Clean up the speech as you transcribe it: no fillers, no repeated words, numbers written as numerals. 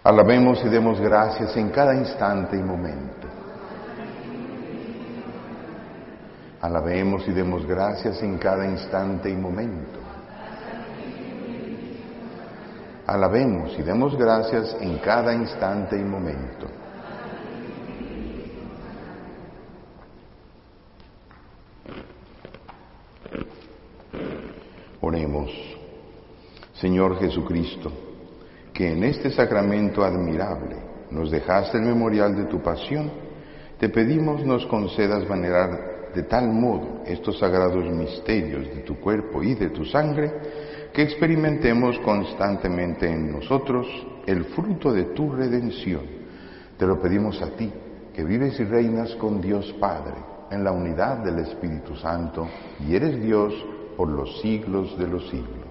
Alabemos y demos gracias en cada instante y momento. Alabemos y demos gracias en cada instante y momento. Alabemos y demos gracias en cada instante y momento. Oremos. Señor Jesucristo, que en este sacramento admirable nos dejaste el memorial de tu pasión, te pedimos nos concedas venerar de tal modo estos sagrados misterios de tu cuerpo y de tu sangre, que experimentemos constantemente en nosotros el fruto de tu redención. Te lo pedimos a ti, que vives y reinas con Dios Padre, en la unidad del Espíritu Santo, y eres Dios por los siglos de los siglos.